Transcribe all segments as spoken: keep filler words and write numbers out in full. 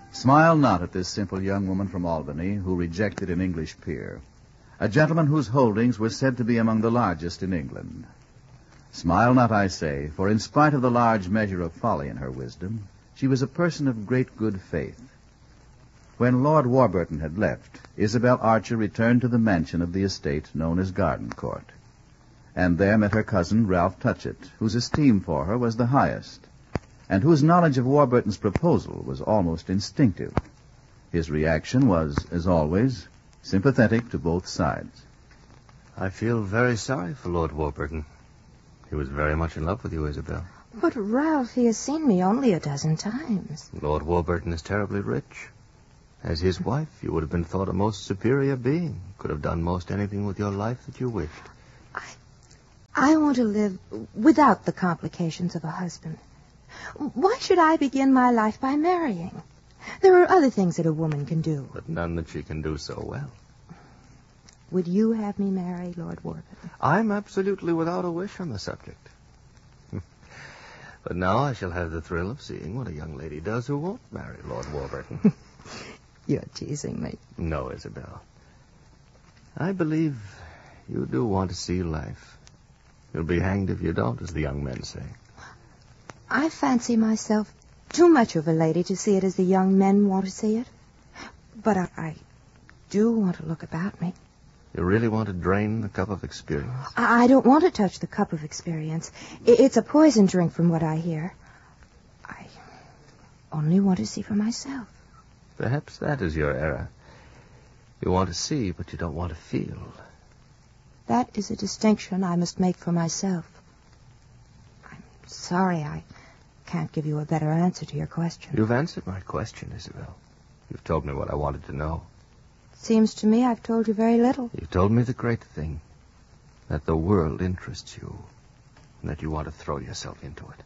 Smile not at this simple young woman from Albany who rejected an English peer, a gentleman whose holdings were said to be among the largest in England. Smile not, I say, for in spite of the large measure of folly in her wisdom, she was a person of great good faith. When Lord Warburton had left, Isabel Archer returned to the mansion of the estate known as Garden Court, and there met her cousin, Ralph Touchett, whose esteem for her was the highest, and whose knowledge of Warburton's proposal was almost instinctive. His reaction was, as always, sympathetic to both sides. I feel very sorry for Lord Warburton. He was very much in love with you, Isabel. But, Ralph, he has seen me only a dozen times. Lord Warburton is terribly rich. As his wife, you would have been thought a most superior being, could have done most anything with your life that you wished. I, I want to live without the complications of a husband. Why should I begin my life by marrying? There are other things that a woman can do. But none that she can do so well. Would you have me marry Lord Warburton? I'm absolutely without a wish on the subject. But now I shall have the thrill of seeing what a young lady does who won't marry Lord Warburton. You're teasing me. No, Isabel. I believe you do want to see life. You'll be hanged if you don't, as the young men say. I fancy myself too much of a lady to see it as the young men want to see it. But I, I do want to look about me. You really want to drain the cup of experience? I, I don't want to touch the cup of experience. I, it's a poison drink from what I hear. I only want to see for myself. Perhaps that is your error. You want to see, but you don't want to feel. That is a distinction I must make for myself. I'm sorry I can't give you a better answer to your question. You've answered my question, Isabel. You've told me what I wanted to know. Seems to me I've told you very little. You've told me the great thing, that the world interests you, and that you want to throw yourself into it.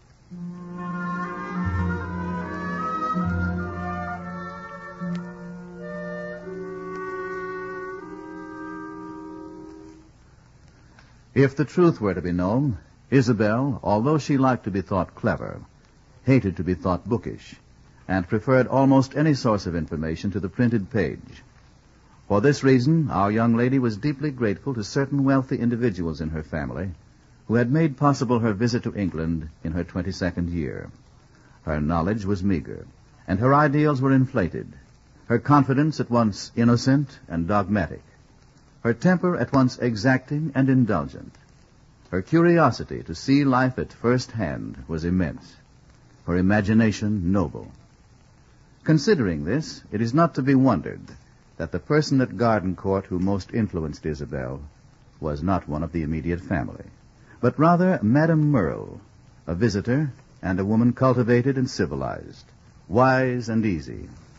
If the truth were to be known, Isabel, although she liked to be thought clever, hated to be thought bookish, and preferred almost any source of information to the printed page. For this reason, our young lady was deeply grateful to certain wealthy individuals in her family who had made possible her visit to England in her twenty-second year. Her knowledge was meager, and her ideals were inflated, her confidence at once innocent and dogmatic, her temper at once exacting and indulgent. Her curiosity to see life at first hand was immense, her imagination noble. Considering this, it is not to be wondered that the person at Garden Court who most influenced Isabel was not one of the immediate family, but rather Madame Merle, a visitor and a woman cultivated and civilized, wise and easy,